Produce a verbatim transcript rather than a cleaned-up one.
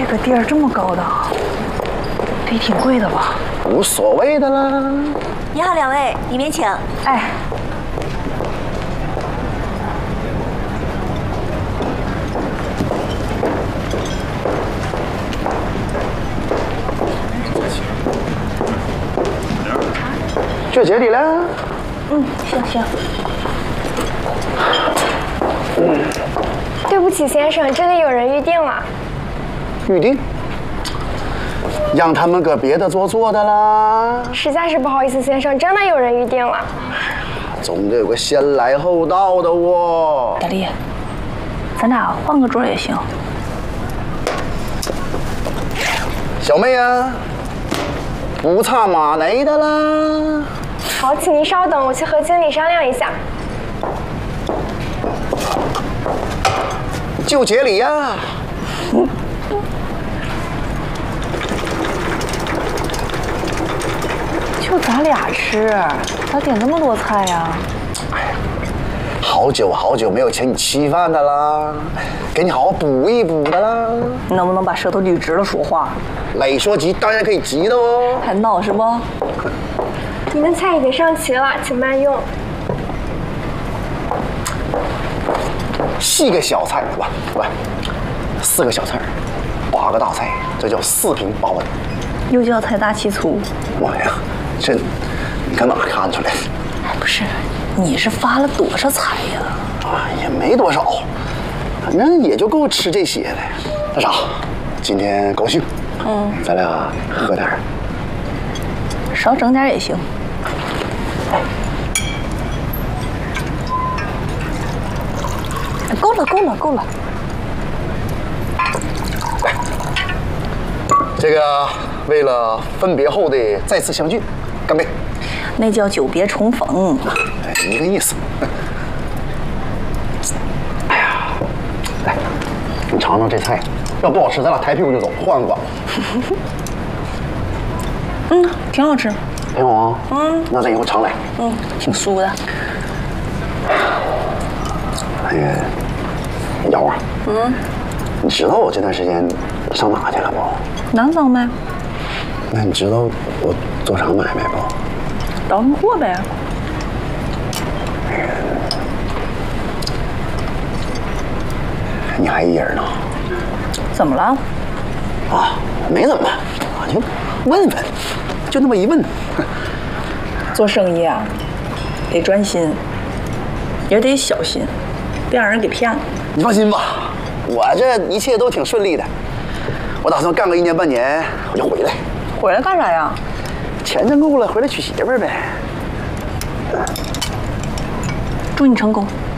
个地儿这么高档，得挺贵的吧？ 无所谓的啦。 你好，两位，里面请。 哎。 就这里了。 嗯，行行。 嗯，对不起，先生，这里有人预定了。 预定？让他们搁别的桌坐的啦。 实在是不好意思，先生，真的有人预定了。 总得有个先来后到的哦。 大力，咱俩换个桌也行。 小妹啊，不差马内的啦。 好，请您稍等，我去和经理商量一下。 就这里呀。嗯、 就咱俩吃，咋点这么多菜呀？ 哎呀，好久好久没有请你吃饭的啦，给你好好补一补的啦。 你能不能把舌头捋直了说话？ 累说急当然可以急的哦。 还闹是不？ 你们菜已经上齐了，请慢用。 四个小菜，不不，四个小菜，八个大菜，这叫四平八稳。 又叫财大气粗。 妈呀，这你搁哪看出来的？ 哎，不是，你是发了多少财呀？ 啊，也没多少，反正也就够吃这些的。那啥，今天高兴，嗯，咱俩喝点儿， 少整点也行。 够了，够了，够了。 来，这个为了分别后的再次相聚，干杯！ 那叫久别重逢， 哎，一个意思。哎呀，来，你尝尝这菜，要不好吃，咱俩抬屁股就走，换个吧。 嗯，挺好吃。 挺好啊。嗯，那咱以后常来。 嗯，挺酥的。 那个。 瑶啊，嗯，你知道我这段时间上哪去了不？ 南方呗。 那你知道我做啥买卖不？ 倒腾货呗。 你还一人呢？ 怎么了？ 啊，没怎么，我就问问，就那么一问。 做生意啊，得专心，也得小心，别让人给骗了。 你放心吧，我这一切都挺顺利的。我打算干个一年半年，我就回来。 回来干啥呀？ 钱挣够了，回来娶媳妇儿呗。 祝你成功。